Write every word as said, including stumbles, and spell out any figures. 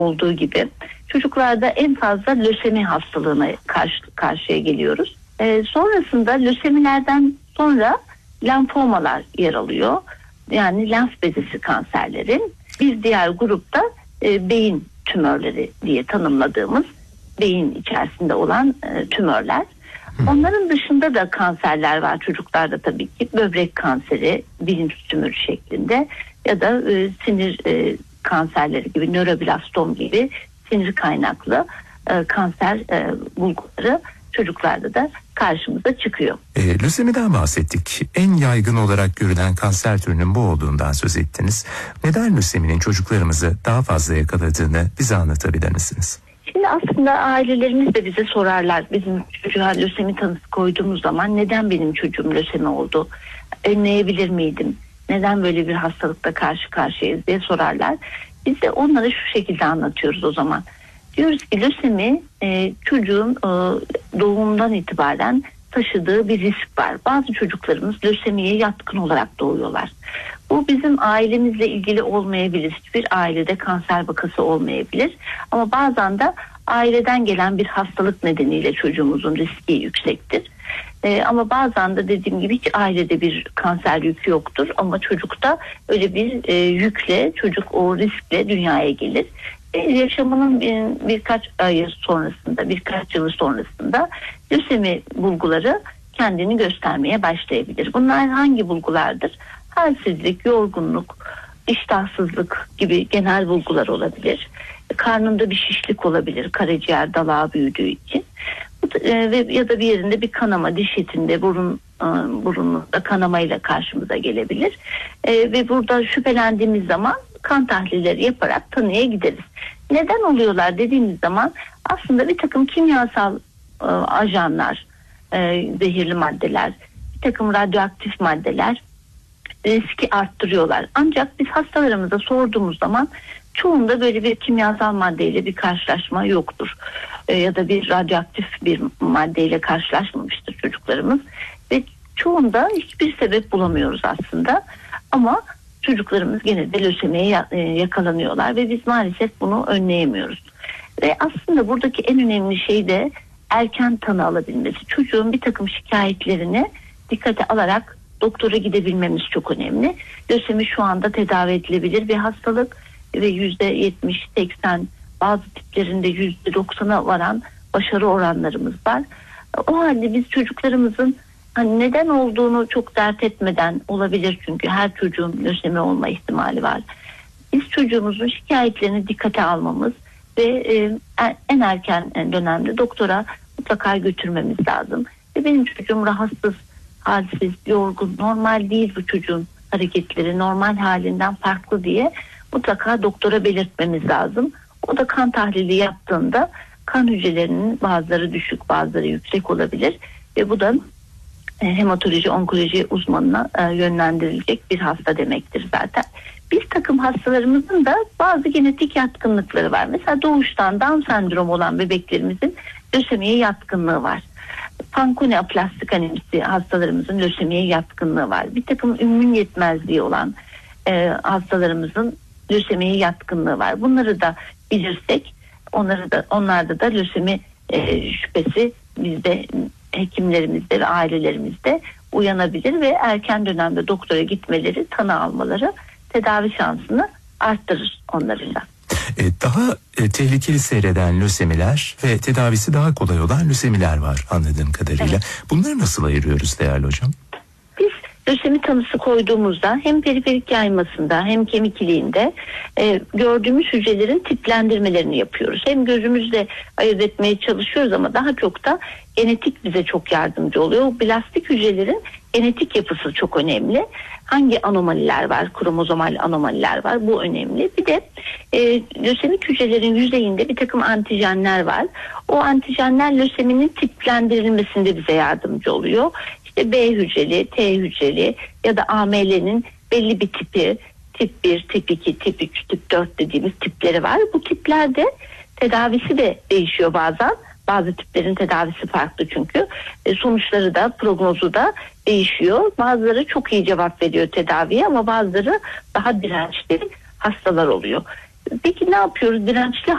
olduğu gibi çocuklarda en fazla lösemi hastalığına karşı karşıya geliyoruz. Ee, sonrasında lösemilerden sonra lenfomalar yer alıyor. Yani lenf bezisi kanserlerin. Bir diğer grupta e, beyin tümörleri diye tanımladığımız beyin içerisinde olan e, tümörler. Onların dışında da kanserler var çocuklarda tabii ki. Böbrek kanseri, bilinç tümörü şeklinde ya da e, sinir e, kanserleri gibi, nöroblastom gibi sinir kaynaklı e, kanser e, bulguları çocuklarda da karşımıza çıkıyor. E, lösemiden bahsettik. En yaygın olarak görülen kanser türünün bu olduğundan söz ettiniz. Neden löseminin çocuklarımızı daha fazla yakaladığını bize anlatabilir misiniz? Şimdi aslında ailelerimiz de bize sorarlar. Bizim çocuğa lösemi tanısı koyduğumuz zaman neden benim çocuğum lösemi oldu? Önleyebilir miydim? Neden böyle bir hastalıkla karşı karşıyayız diye sorarlar. Biz de onlara şu şekilde anlatıyoruz o zaman. Diyoruz ki lösemi e, çocuğun e, doğumundan itibaren taşıdığı bir risk var. Bazı çocuklarımız lösemiye yatkın olarak doğuyorlar. Bu bizim ailemizle ilgili olmayabilir. Hiçbir ailede kanser vakası olmayabilir. Ama bazen de aileden gelen bir hastalık nedeniyle çocuğumuzun riski yüksektir. Ee, ama bazen de dediğim gibi hiç ailede bir kanser yükü yoktur. Ama çocukta öyle bir e, yükle, çocuk o riskle dünyaya gelir. E, yaşamının bir, birkaç ay sonrasında, birkaç yılı sonrasında lösemi bulguları kendini göstermeye başlayabilir. Bunlar hangi bulgulardır? Halsizlik, yorgunluk, iştahsızlık gibi genel bulgular olabilir. Karnında bir şişlik olabilir, karaciğer dalağı büyüdüğü için. Ve ya da bir yerinde bir kanama, diş etinde, burun burununda kanamayla karşımıza gelebilir. E, ve burada şüphelendiğimiz zaman kan tahlilleri yaparak tanıya gideriz. Neden oluyorlar dediğimiz zaman aslında bir takım kimyasal e, ajanlar, e, zehirli maddeler, bir takım radyoaktif maddeler riski arttırıyorlar. Ancak biz hastalarımıza sorduğumuz zaman çoğunda böyle bir kimyasal maddeyle bir karşılaşma yoktur. E, ya da bir radyoaktif bir maddeyle karşılaşmamıştır çocuklarımız. Ve çoğunda hiçbir sebep bulamıyoruz aslında. Ama çocuklarımız gene de lösemiye yakalanıyorlar ve biz maalesef bunu önleyemiyoruz. Ve aslında buradaki en önemli şey de erken tanı alabilmesi. Çocuğun bir takım şikayetlerini dikkate alarak doktora gidebilmemiz çok önemli. Lösemi şu anda tedavi edilebilir bir hastalık ve yüzde yetmiş seksen bazı tiplerinde yüzde doksana varan başarı oranlarımız var. O halde biz çocuklarımızın hani neden olduğunu çok dert etmeden, olabilir çünkü her çocuğun lösemi olma ihtimali var. Biz çocuğumuzun şikayetlerini dikkate almamız ve e, en erken dönemde doktora mutlaka götürmemiz lazım. Ve benim çocuğum rahatsız, halsiz, yorgun, normal değil bu çocuğun hareketleri, normal halinden farklı diye mutlaka doktora belirtmemiz lazım. O da kan tahlili yaptığında kan hücrelerinin bazıları düşük, bazıları yüksek olabilir ve bu da hematoloji, onkoloji uzmanına yönlendirilecek bir hasta demektir zaten. Bir takım hastalarımızın da bazı genetik yatkınlıkları var. Mesela doğuştan Down sendromu olan bebeklerimizin lösemiye yatkınlığı var. Pankoneoplastik anemisi hastalarımızın lösemiye yatkınlığı var. Bir takım immün yetmezliği olan e, hastalarımızın lösemiye yatkınlığı var. Bunları da bilirsek, onları da onlarda da lösemi e, şüphesi bizde, hekimlerimizde ve ailelerimizde uyanabilir ve erken dönemde doktora gitmeleri, tanı almaları tedavi şansını arttırır onların da. E, daha e, tehlikeli seyreden lösemiler ve tedavisi daha kolay olan lösemiler var anladığım kadarıyla. Evet. Bunları nasıl ayırıyoruz değerli hocam? Biz lösemi tanısı koyduğumuzda hem periferik yaymasında hem kemik iliğinde e, gördüğümüz hücrelerin tiplendirmelerini yapıyoruz. Hem gözümüzle ayırt etmeye çalışıyoruz ama daha çok da genetik bize çok yardımcı oluyor. O blastik hücrelerin genetik yapısı çok önemli. Hangi anomaliler var, kromozomal anomaliler var, bu önemli. Bir de e, lösemik hücrelerin yüzeyinde bir takım antijenler var. O antijenler löseminin tiplendirilmesinde bize yardımcı oluyor. İşte B hücreli, T hücreli ya da A M L'nin belli bir tipi, tip bir, tip iki, tip üç, tip dört dediğimiz tipleri var. Bu tiplerde tedavisi de değişiyor bazen. Bazı tiplerin tedavisi farklı çünkü. E, sonuçları da, prognozu da değişiyor. Bazıları çok iyi cevap veriyor tedaviye ama bazıları daha dirençli hastalar oluyor. Peki ne yapıyoruz? Dirençli